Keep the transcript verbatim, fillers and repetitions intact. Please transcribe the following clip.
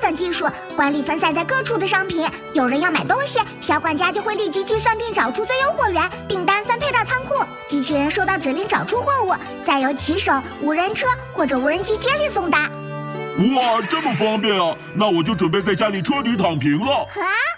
等技术，管理分散在各处的商品。有人要买东西，小管家就会立即计算并找出最优货源，订单分配到仓库。机器人收到指令找出货物，再由骑手、无人车或者无人机接力送达。 哇，这么方便啊！那我就准备在家里彻底躺平了。 啊！